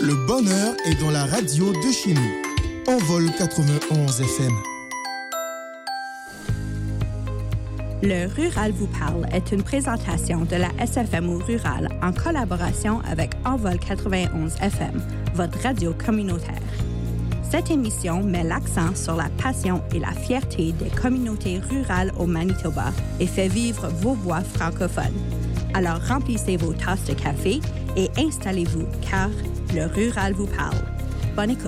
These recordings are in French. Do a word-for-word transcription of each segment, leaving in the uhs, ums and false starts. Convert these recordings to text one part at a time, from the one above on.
Le bonheur est dans la radio de chez nous. Envol quatre-vingt-onze F M. Le Rural vous parle est une présentation de la S F M O Rural en collaboration avec Envol quatre-vingt-onze F M, votre radio communautaire. Cette émission met l'accent sur la passion et la fierté des communautés rurales au Manitoba et fait vivre vos voix francophones. Alors remplissez vos tasses de café et installez-vous car le Rural vous parle. Bonne écoute.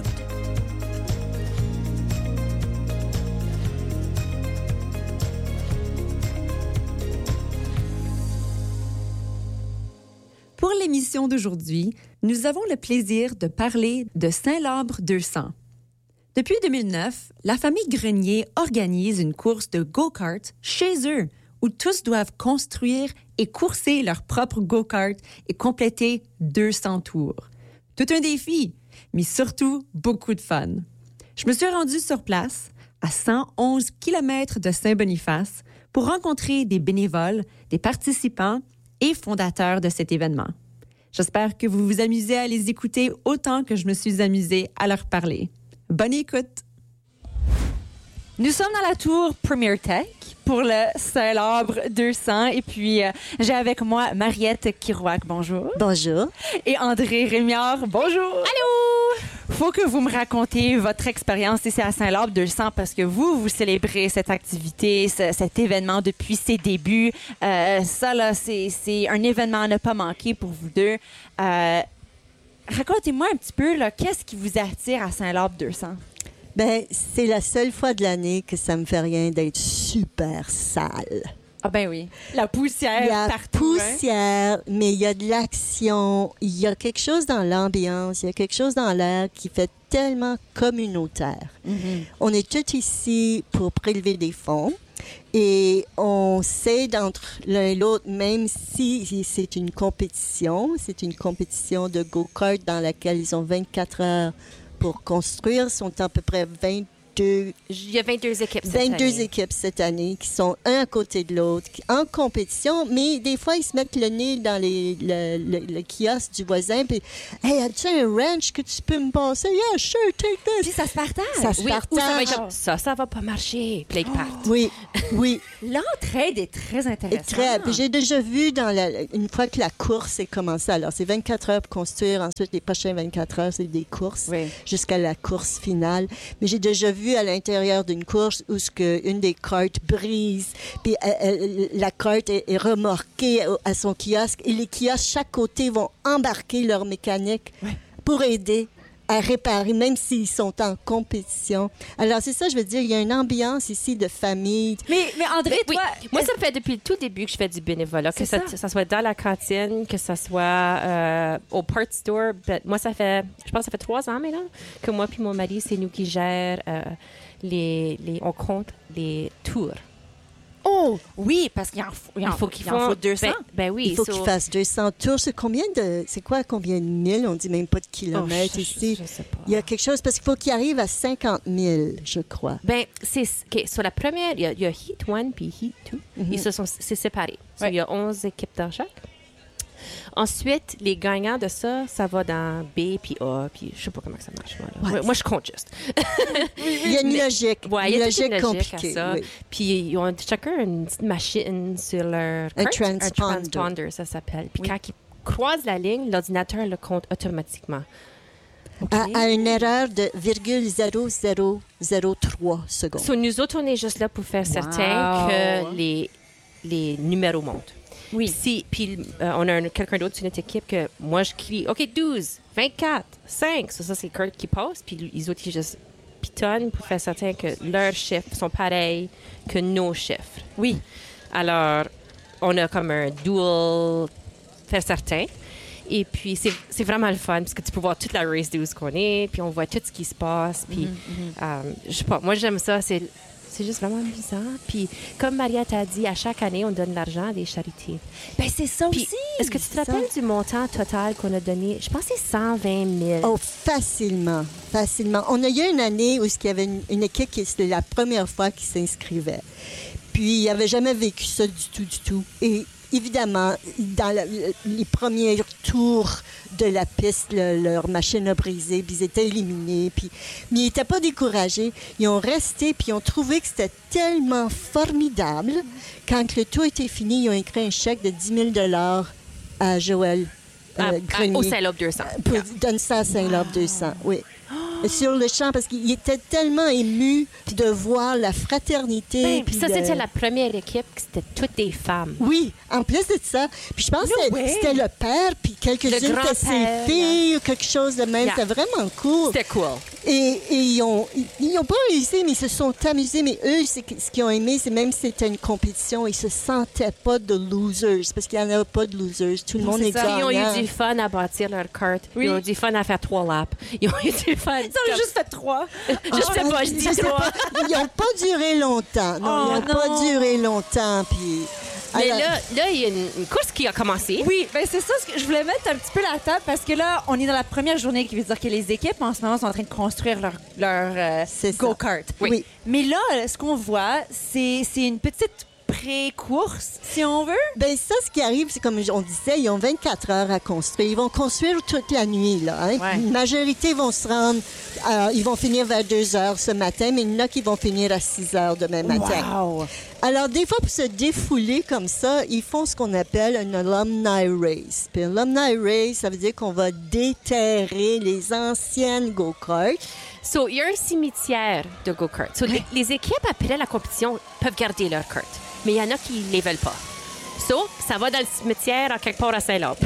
Pour l'émission d'aujourd'hui, nous avons le plaisir de parler de Saint-Labre deux cents. Depuis deux mille neuf, la famille Grenier organise une course de go-kart chez eux, où tous doivent construire et courser leur propre go-kart et compléter deux cents tours. Tout un défi, mais surtout beaucoup de fun. Je me suis rendue sur place, à cent onze kilomètres de Saint-Boniface, pour rencontrer des bénévoles, des participants et fondateurs de cet événement. J'espère que vous vous amusez à les écouter autant que je me suis amusée à leur parler. Bonne écoute! Nous sommes dans la tour Premier Tech pour le Saint-Labre deux cents et puis euh, j'ai avec moi Mariette Kirouac, bonjour. Bonjour. Et André Rémiard, bonjour. Allô! Faut que vous me racontiez votre expérience ici à Saint-Labre deux cents parce que vous, vous célébrez cette activité, ce, cet événement depuis ses débuts. Euh, ça, là, c'est, c'est un événement à ne pas manquer pour vous deux. Euh, racontez-moi un petit peu, là, qu'est-ce qui vous attire à Saint-Labre deux cents? Ben, c'est la seule fois de l'année que ça me fait rien d'être super sale. Ah ben oui. La poussière il y a partout. poussière, hein? Mais il y a de l'action. Il y a quelque chose dans l'ambiance, il y a quelque chose dans l'air qui fait tellement communautaire. Mm-hmm. On est tous ici pour prélever des fonds et on s'aide entre l'un et l'autre, même si c'est une compétition. C'est une compétition de go-kart dans laquelle ils ont vingt-quatre heures pour construire. Ils sont à peu près vingt-deux. Il y a vingt-deux équipes cette vingt-deux année. équipes cette année qui sont un à côté de l'autre, en compétition, mais des fois, ils se mettent le nez dans les, le, le, le kiosque du voisin, puis « Hey, as-tu un wrench que tu peux me passer? Yeah, sure, take this! » Puis ça se partage. Ça se Oui, partage. ou ça va être comme, ça, ça va pas marcher. Puis là, ils partent. Oui, oui. L'entraide est très intéressante. Très. Puis j'ai déjà vu, dans la, une fois que la course est commencée, alors c'est vingt-quatre heures pour construire, ensuite les prochaines vingt-quatre heures, c'est des courses, oui, jusqu'à la course finale. Mais j'ai déjà vu à l'intérieur d'une course où ce que une des cartes brise, puis elle, elle, la carte est, est remorquée à son kiosque, et les kiosques, chaque côté, vont embarquer leur mécanique oui, pour aider à réparer, même s'ils sont en compétition. Alors, c'est ça, je veux dire, il y a une ambiance ici de famille. Mais, mais André, oui, toi... moi, ça fait depuis le tout début que je fais du bénévolat, que ça, ça. ça soit dans la cantine, que ça soit euh, au part store. Moi, ça fait, je pense que ça fait trois ans maintenant que moi puis mon mari, c'est nous qui gèrent euh, les, les, on compte les tours. Oh, oui, parce qu'il en faut, il en, il faut qu'il il en faut deux cents. Ben, ben oui. Il faut so... qu'ils fassent deux cents tours. C'est combien de, c'est quoi, combien de milles? On dit même pas de kilomètres oh, je, ici. Je, je sais pas. Il y a quelque chose, parce qu'il faut qu'ils arrivent à cinquante mille, je crois. Ben, c'est, OK, sur la première, il y a, il y a Heat un puis Heat deux. Mm-hmm. Ils se sont, c'est séparé. So, ouais. Il y a onze équipes dans chaque. Ensuite, les gagnants de ça, ça va dans B puis A, puis je sais pas comment ça marche. Moi, là. Ouais, moi je compte juste. Il y a une Mais, logique, ouais, une, il y a logique, une logique compliquée. à ça. Oui. Puis ils ont chacun une petite machine sur leur un carte, transponder. un transponder, ça s'appelle. Puis oui, quand ils croisent la ligne, l'ordinateur le compte automatiquement. Okay. À, à une erreur de virgule zéro zéro zéro trois secondes. So, nous autres, on est juste là pour faire certain wow. que les, les numéros montent. Oui. Puis, si, puis euh, on a un, quelqu'un d'autre sur notre équipe que moi, je crie « OK, douze, vingt-quatre, cinq » So, ça, c'est Kurt qui passe. Puis les autres, ils juste pitonnent pour faire certain que leurs chiffres sont pareils que nos chiffres. Oui. Alors, on a comme un dual faire certain. Et puis, c'est, c'est vraiment le fun parce que tu peux voir toute la race douze qu'on est, puis on voit tout ce qui se passe. Puis, mm-hmm. euh, je sais pas, moi, j'aime ça. C'est... C'est juste vraiment amusant. Puis, comme Mariette a dit, à chaque année, on donne de l'argent à des charités. Ben c'est ça Puis, aussi. Est-ce que tu te rappelles ça. Du montant total qu'on a donné? Je pense que c'est cent vingt mille. Oh, facilement, facilement. On a eu une année où il y avait une, une équipe qui c'était la première fois qui s'inscrivait. Puis, il n'avait jamais vécu ça du tout, du tout. Et évidemment, dans la- les premiers tours de la piste, le- leur machine a brisé, puis ils étaient éliminés. Puis, mais ils n'étaient pas découragés. Ils ont resté, puis ils ont trouvé que c'était tellement formidable. Quand le tour était fini, ils ont écrit un chèque de dix mille dollars à Joël euh, À- à- Grenier. au Saint-Lobe deux cents. Pour Yeah. donner ça à Saint-Lobe deux cents, oui. Sur le champ, parce qu'il était tellement ému de voir la fraternité. Ben, puis ça, le- c'était la première équipe, que c'était toutes des femmes. Oui, en plus de ça. Puis je pense que way. c'était le père, puis quelques-unes Le étaient ses grand-père, filles ou quelque chose de même. Yeah. C'était vraiment cool. C'était cool. Et, et ils ont, ils ont pas réussi, mais ils se sont amusés. Mais eux, c'est que- ce qu'ils ont aimé, c'est même si c'était une compétition, ils se sentaient pas de losers, parce qu'il n'y en a pas de losers. Tout le Non, monde c'est est ça. gagnant. Ils ont eu du fun à bâtir leur carte. Oui. Ils ont eu du fun à faire trois laps. Ils ont eu du fun. Ils ont juste fait trois. Je sais pas, je dis trois. Ils n'ont pas duré longtemps. Non, Oh, ils n'ont pas non. duré longtemps. Puis, Mais alors- là, là, il y a une, une course qui a commencé. Oui, ben c'est ça ce que je voulais mettre un petit peu la table parce que là, on est dans la première journée qui veut dire que les équipes en ce moment sont en train de construire leur, leur euh, C'est ça. go-kart. Oui. Oui. Mais là, ce qu'on voit, c'est c'est une petite pré-course, si on veut. Ben ça, ce qui arrive, c'est comme on disait, ils ont vingt-quatre heures à construire. Ils vont construire toute la nuit, là. Hein? Ouais. La majorité vont se rendre, euh, ils vont finir vers deux heures ce matin, mais il y en a qui vont finir à six heures demain matin. Wow! Alors, des fois, pour se défouler comme ça, ils font ce qu'on appelle un alumni race. Puis un alumni race, ça veut dire qu'on va déterrer les anciennes go-karts. So, il y a un cimetière de go-kart. So, les, les équipes, après la compétition, peuvent garder leur cart. Mais il y en a qui ne les veulent pas. So, ça va dans le cimetière à quelque part à Saint-Laure.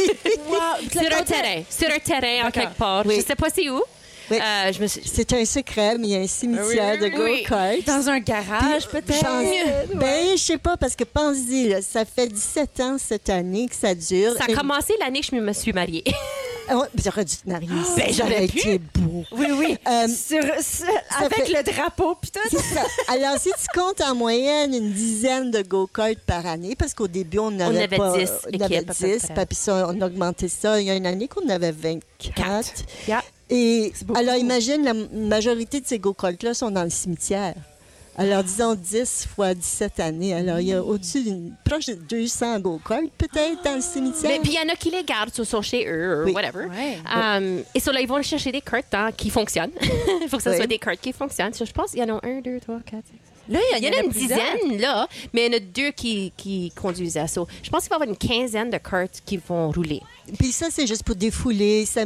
Sur un terrain. Sur un terrain à D'accord. quelque part. Oui. Je sais pas c'est où. Oui. Euh, je me suis... C'est un secret, mais il y a un cimetière Oui, de oui. go-karts. Dans un garage, peut-être. Pense- Ben, je sais pas, parce que pense-y, là, ça fait dix-sept ans cette année que ça dure. Ça a Et- commencé l'année que je me suis mariée. Oh, j'aurais dû te marier. Ben, ça j'aurais aurait pu. été beau. Oui, oui. Euh, Sur, sur- avec fait- le drapeau, puis tout. C'est ça. Alors, si tu comptes en moyenne une dizaine de go-karts par année, parce qu'au début, on n'avait avait pas... dix on avait équipes, à peu dix, près. puis ça, on a augmenté ça. Il y a une année qu'on avait vingt-quatre. Yeah. Et beaucoup. alors, imagine, la majorité de ces go-karts-là sont dans le cimetière. Alors, disons dix fois dix-sept années. Alors, il y a au-dessus d'une... proche de deux cents go-karts, peut-être, dans le cimetière. Mais puis il y en a qui les gardent, sur sont chez eux, ou Oui. whatever. Ouais. Um, et sur là, ils vont chercher des cartes hein, qui fonctionnent. Il faut que ce Oui. soit des cartes qui fonctionnent. So, je pense qu'il y en a un, deux, trois, quatre, cinq, six. Là, Il y en a une plusieurs. dizaine, là, mais il y en a deux qui, qui conduisent à ça. Je pense qu'il va y avoir une quinzaine de cartes qui vont rouler. Puis ça, c'est juste pour défouler,